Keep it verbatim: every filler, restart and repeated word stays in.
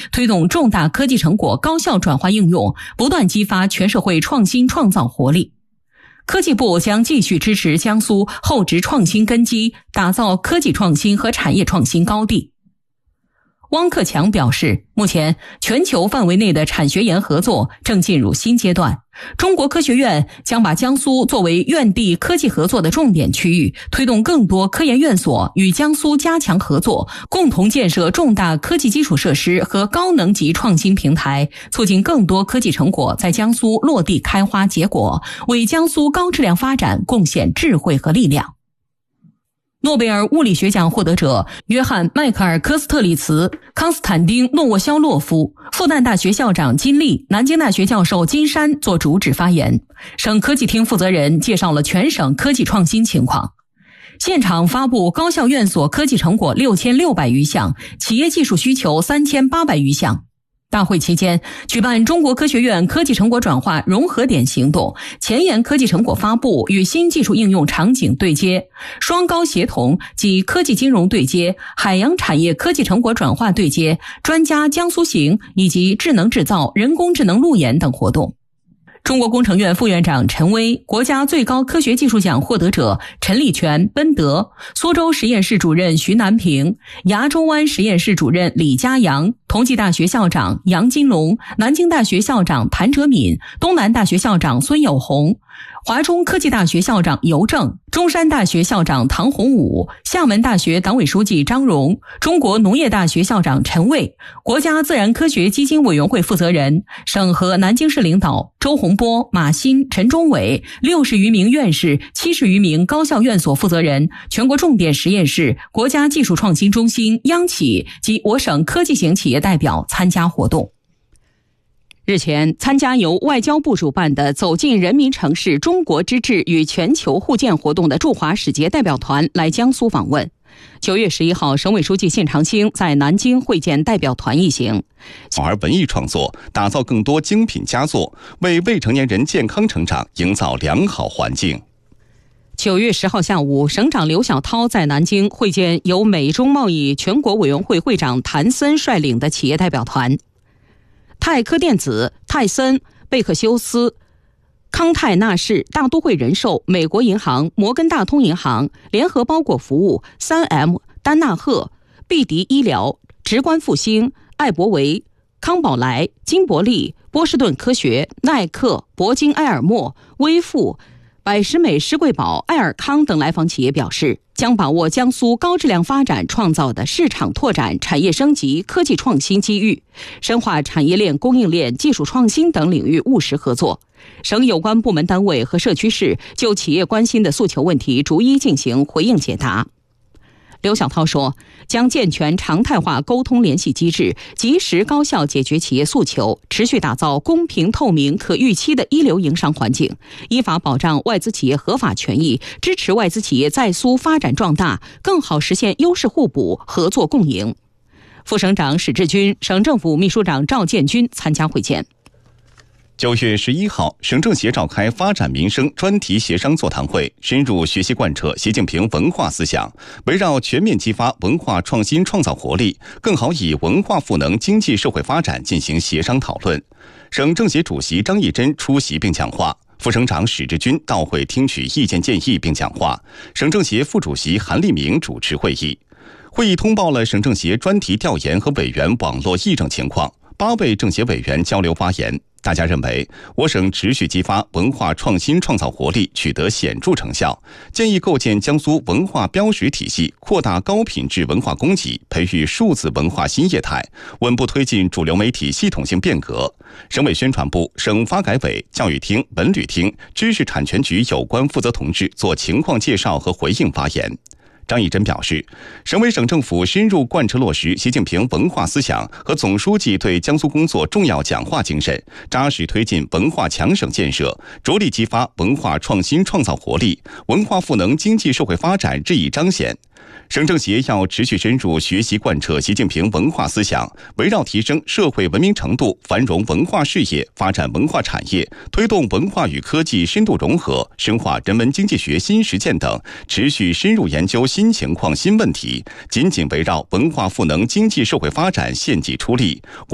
推动重大科技成果高效转化应用，不断激发全社会创新创造活力。科技部将继续支持江苏厚植创新根基，打造科技创新和产业创新高地。汪克强表示，目前全球范围内的产学研合作正进入新阶段，中国科学院将把江苏作为院地科技合作的重点区域，推动更多科研院所与江苏加强合作，共同建设重大科技基础设施和高能级创新平台，促进更多科技成果在江苏落地开花结果，为江苏高质量发展贡献智慧和力量。诺贝尔物理学奖获得者约翰·迈克尔·科斯特里茨、康斯坦丁·诺沃肖洛夫、复旦大学校长金立、南京大学教授金山作主旨发言。省科技厅负责人介绍了全省科技创新情况。现场发布高校院所科技成果六千六百余项，企业技术需求三千八百余项。大会期间，举办中国科学院科技成果转化融合点行动，前沿科技成果发布与新技术应用场景对接，双高协同及科技金融对接，海洋产业科技成果转化对接，专家江苏行以及智能制造、人工智能路演等活动。中国工程院副院长陈薇、国家最高科学技术奖获得者陈立全、奔德、苏州实验室主任徐南平、崖州湾实验室主任李家阳、同济大学校长杨金龙、南京大学校长谭哲敏、东南大学校长孙友红、华中科技大学校长尤正、中山大学校长唐洪武、厦门大学党委书记张荣、中国农业大学校长陈卫、国家自然科学基金委员会负责人、省和南京市领导周洪波、马新、陈忠伟、六十余名院士、七十余名高校院所负责人、全国重点实验室、国家技术创新中心、央企及我省科技型企业代表参加活动。日前，参加由外交部主办的走进人民城市中国之治与全球互鉴活动的驻华使节代表团来江苏访问。九月十一号，省委书记信长星在南京会见代表团一行。 而文艺创作，打造更多精品佳作，为未成年人健康成长营造良好环境。 九月十号下午，省长刘晓涛在南京会见由美中贸易全国委员会会长谭森率领的企业代表团。泰科电子、泰森、贝克休斯、康泰纳仕、大都会人寿、美国银行、摩根大通银行、联合包裹服务、三 M、丹纳赫、碧迪医疗、直观复兴、艾伯维、康宝莱、金伯利、波士顿科学、耐克、铂金埃尔默、微富、百时美施贵宝、爱尔康等来访企业表示，将把握江苏高质量发展创造的市场拓展、产业升级、科技创新机遇，深化产业链、供应链、技术创新等领域务实合作。省有关部门单位和社区市就企业关心的诉求问题逐一进行回应解答。刘晓涛说，将健全常态化沟通联系机制，及时高效解决企业诉求，持续打造公平透明可预期的一流营商环境，依法保障外资企业合法权益，支持外资企业在苏发展壮大，更好实现优势互补、合作共赢。副省长史志军、省政府秘书长赵建军参加会见。 九月十一号，省政协召开发展民生专题协商座谈会，深入学习贯彻习近平文化思想，围绕全面激发文化创新创造活力，更好以文化赋能经济社会发展进行协商讨论。省政协主席张义珍出席并讲话，副省长史志军到会听取意见建议并讲话，省政协副主席韩立明主持会议。会议通报了省政协专题调研和委员网络议政情况，八位政协委员交流发言。大家认为，我省持续激发文化创新创造活力取得显著成效，建议构建江苏文化标识体系，扩大高品质文化供给，培育数字文化新业态，稳步推进主流媒体系统性变革。省委宣传部、省发改委、教育厅、文旅厅、知识产权局有关负责同志做情况介绍和回应发言。张义珍表示，省委省政府深入贯彻落实习近平文化思想和总书记对江苏工作重要讲话精神，扎实推进文化强省建设，着力激发文化创新创造活力，文化赋能经济社会发展日益彰显。省政协要持续深入学习贯彻习近平文化思想，围绕提升社会文明程度、繁荣文化事业、发展文化产业、推动文化与科技深度融合、深化人文经济学新实践等，持续深入研究新情况新问题，紧紧围绕文化赋能经济社会发展献计出力。